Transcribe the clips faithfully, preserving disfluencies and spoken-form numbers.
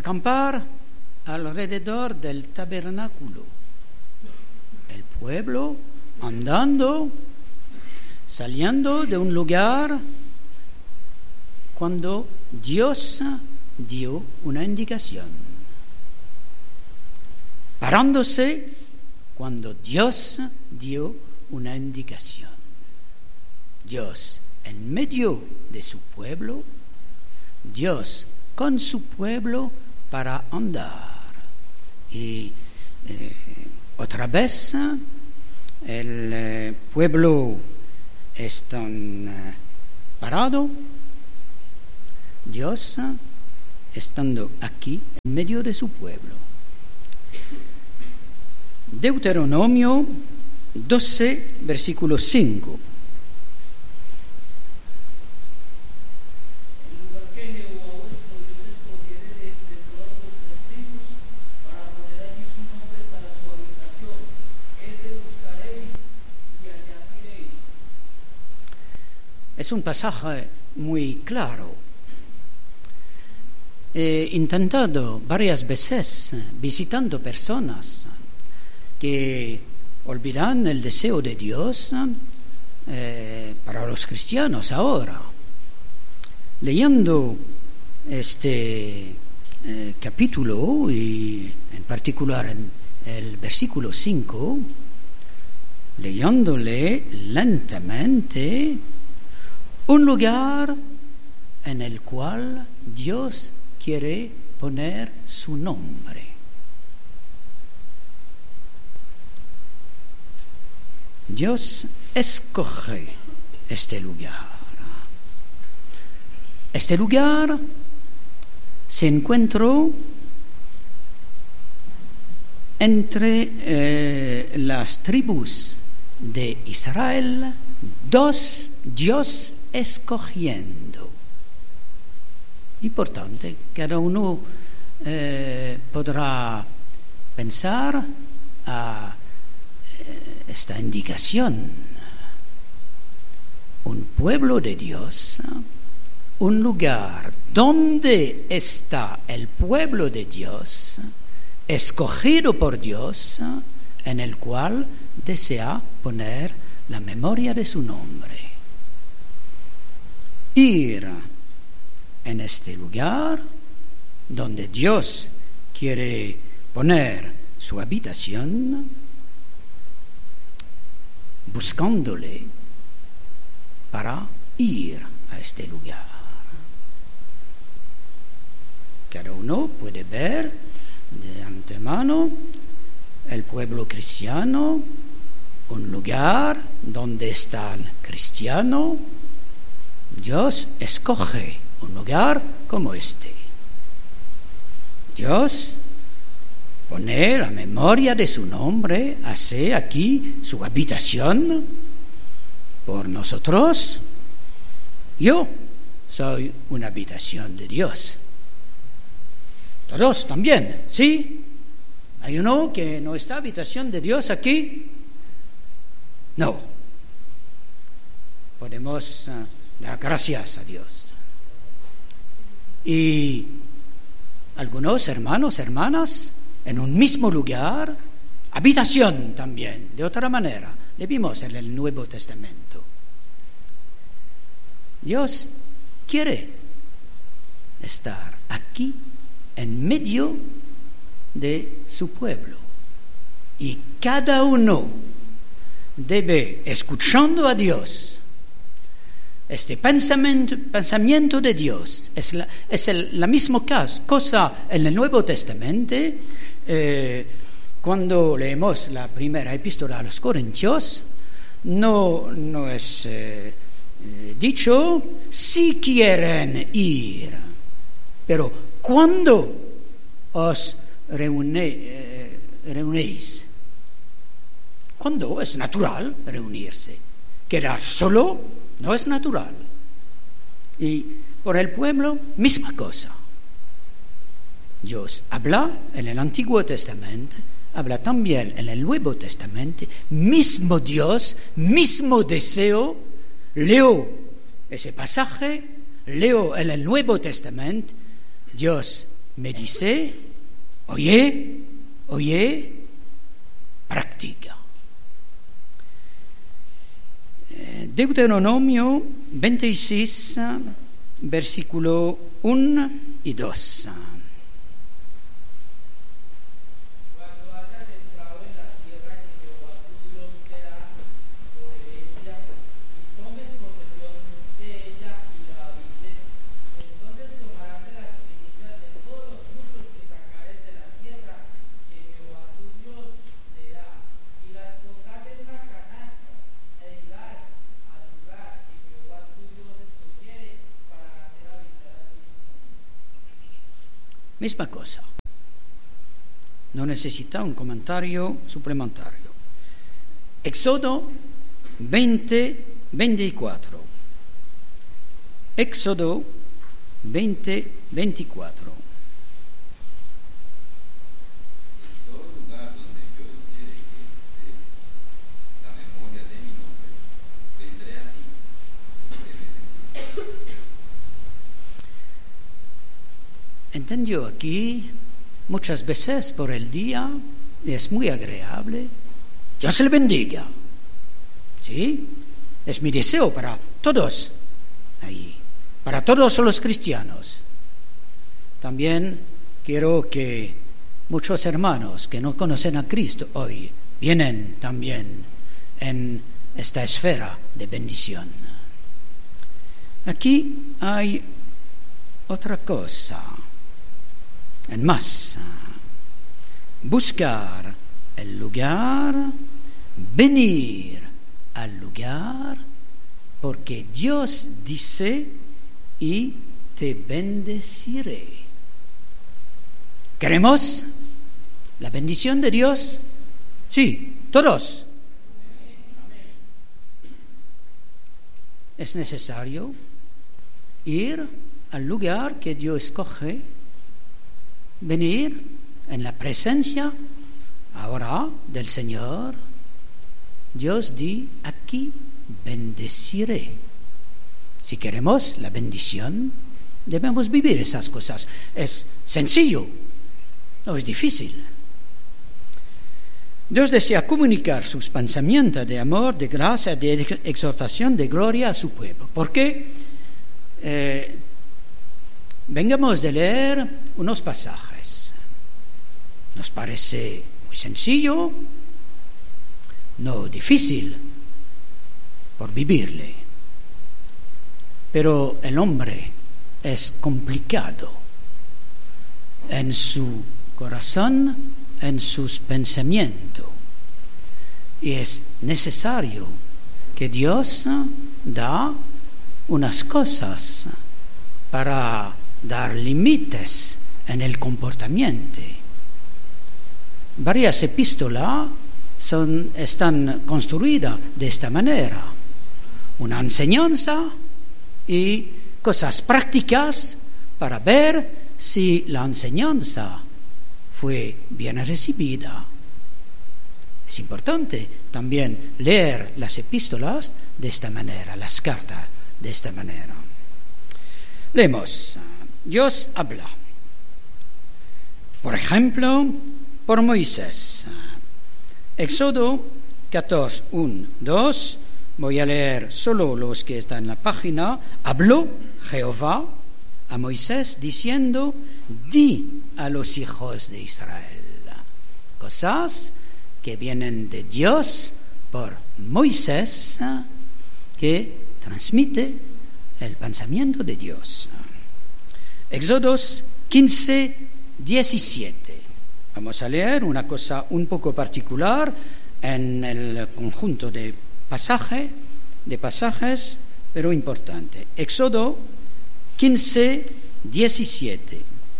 acampar alrededor del tabernáculo. El pueblo andando, saliendo de un lugar cuando Dios dio una indicación, parándose cuando Dios dio una indicación. Dios en medio de su pueblo, Dios con su pueblo para andar. Y eh, otra vez el eh, pueblo está eh, parado, Dios estando aquí en medio de su pueblo. Deuteronomio doce, versículo cinco. Es un pasaje muy claro. He intentado varias veces, visitando personas que olvidan el deseo de Dios eh, para los cristianos ahora. Leyendo este eh, capítulo, y en particular en el versículo cinco, leyéndole lentamente, un lugar en el cual Dios quiere poner su nombre. Dios escoge este lugar. Este lugar se encontró entre eh, las tribus de Israel, dos Dios escogiendo. Importante, cada uno eh, podrá pensar a eh, esta indicación. Un pueblo de Dios, un lugar donde está el pueblo de Dios, escogido por Dios, en el cual desea poner la memoria de su nombre. Ir en este lugar donde Dios quiere poner su habitación, buscándole para ir a este lugar. Cada uno puede ver de antemano el pueblo cristiano, un lugar donde está el cristiano. Dios escoge un lugar como este. Dios pone la memoria de su nombre, hace aquí su habitación por nosotros. Yo soy una habitación de Dios. Todos también, ¿sí? ¿Hay uno que no está habitación de Dios aquí? No. Podemos uh, dar gracias a Dios. Y algunos hermanos, hermanas, en un mismo lugar, habitación también, de otra manera. Le vimos en el Nuevo Testamento. Dios quiere estar aquí en medio de su pueblo. Y cada uno debe, escuchando a Dios, este pensamiento, pensamiento de Dios, es la, es el, la misma cosa en el Nuevo Testamento. Eh, cuando leemos la primera epístola a los Corintios, no, no es eh, eh, dicho si quieren ir, pero cuando os reune, eh, reunéis, cuando es natural reunirse. Quedar solo no es natural. Y por el pueblo, misma cosa. Dios habla en el Antiguo Testamento, habla también en el Nuevo Testamento, mismo Dios, mismo deseo. Leo ese pasaje, leo en el Nuevo Testamento, Dios me dice, oye, oye, practica. Deuteronomio veintiséis, versículo uno y dos. Misma cosa. No necesita un comentario suplementario. Éxodo veinte, veinticuatro. Éxodo veinte, veinticuatro. Entendió aquí muchas veces por el día, y es muy agradable. Dios le bendiga. ¿Sí? Es mi deseo para todos ahí, para todos los cristianos. También quiero que muchos hermanos que no conocen a Cristo hoy vienen también en esta esfera de bendición. Aquí hay otra cosa. En más, buscar el lugar, venir al lugar, porque Dios dice, y te bendeciré. ¿Queremos la bendición de Dios? Sí, todos. Es necesario ir al lugar que Dios escoge, venir en la presencia ahora del Señor. Dios di, aquí bendeciré. Si queremos la bendición, debemos vivir esas cosas. Es sencillo, no es difícil. Dios desea comunicar sus pensamientos de amor, de gracia, de exhortación, de gloria a su pueblo. ¿Por qué? Eh, Vengamos de leer unos pasajes. Nos parece muy sencillo, no difícil por vivirle. Pero el hombre es complicado en su corazón, en sus pensamientos. Y es necesario que Dios da unas cosas para dar límites en el comportamiento. Varias epístolas son, están construidas de esta manera. Una enseñanza y cosas prácticas para ver si la enseñanza fue bien recibida. Es importante también leer las epístolas de esta manera, las cartas de esta manera. Leemos. Dios habla, por ejemplo, por Moisés. Éxodo catorce, uno, dos. Voy a leer solo los que están en la página. Habló Jehová a Moisés diciendo, di a los hijos de Israel. Cosas que vienen de Dios por Moisés, que transmite el pensamiento de Dios. Éxodos quince, diecisiete. Vamos a leer una cosa un poco particular en el conjunto de pasaje, de pasajes, pero importante. Éxodo quince, diecisiete.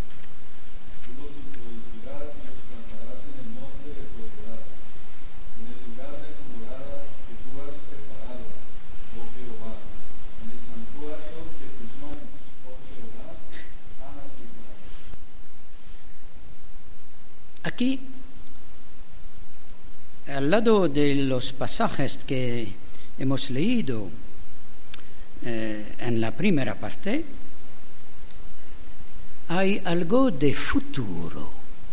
Aquí, al lado de los pasajes que hemos leído eh, en la primera parte, hay algo de futuro.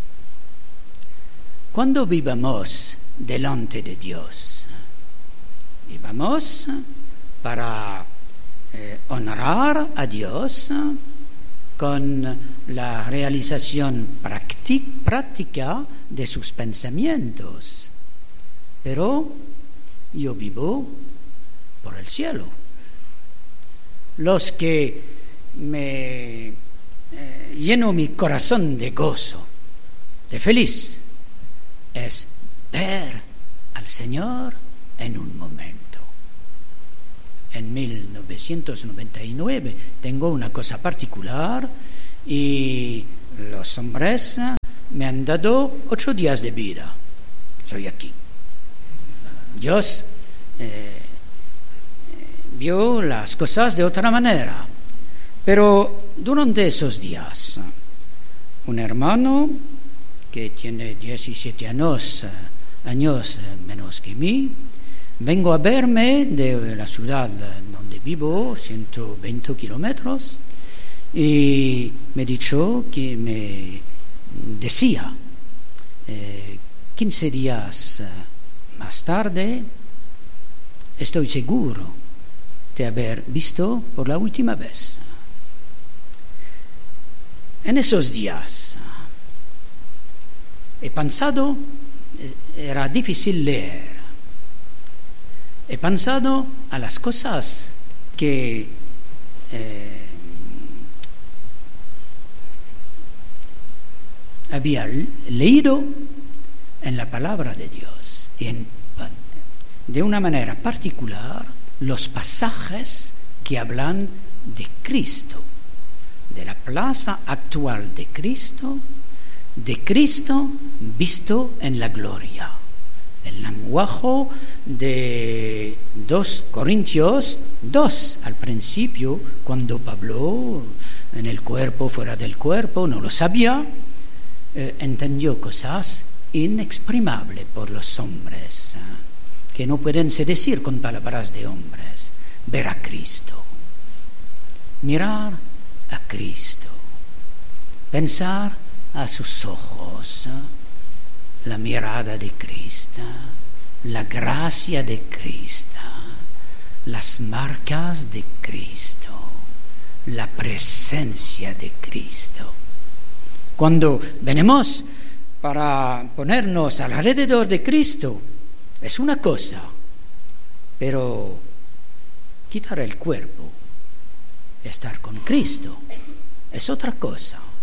Cuando vivamos delante de Dios, vivamos para eh, honrar a Dios con la realización práctica de sus pensamientos. Pero yo vivo por el cielo. Los que me eh, lleno mi corazón de gozo, de feliz, es ver al Señor en un momento. En mil novecientos noventa y nueve tengo una cosa particular y los hombres me han dado ocho días de vida. Soy aquí. Dios eh, vio las cosas de otra manera. Pero durante esos días, un hermano que tiene diecisiete años, años menos que mí, vengo a verme de la ciudad donde vivo, ciento veinte kilómetros, y me ha dicho que me decía, eh, quince días más tarde, estoy seguro de haber visto por la última vez. En esos días he pensado, era difícil leer, he pensado a las cosas que eh, había leído en la palabra de Dios, y en, de una manera particular los pasajes que hablan de Cristo, de la plaza actual de Cristo, de Cristo visto en la gloria. El lenguaje de dos Corintios dos al principio, cuando Pablo en el cuerpo, fuera del cuerpo, no lo sabía, eh, entendió cosas inexprimables por los hombres, eh, que no pueden se decir con palabras de hombres. Ver a Cristo, mirar a Cristo, pensar a sus ojos, la mirada de Cristo, la gracia de Cristo, las marcas de Cristo, la presencia de Cristo. Cuando venimos para ponernos alrededor de Cristo, es una cosa, pero quitar el cuerpo, estar con Cristo, es otra cosa.